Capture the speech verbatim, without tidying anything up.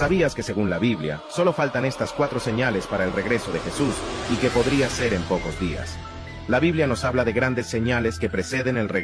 ¿Sabías que según la Biblia, solo faltan estas cuatro señales para el regreso de Jesús, y que podría ser en pocos días? La Biblia nos habla de grandes señales que preceden el regreso